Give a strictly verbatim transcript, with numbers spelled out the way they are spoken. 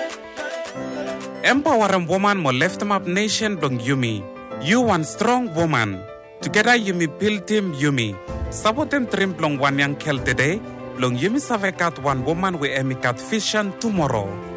Empowering woman mo left map nation dong Yumi. You one strong woman. Together Yumi build team Yumi. Sabotem trim plong one yang kel today. Long Yumi savekat one woman we emikat vision tomorrow.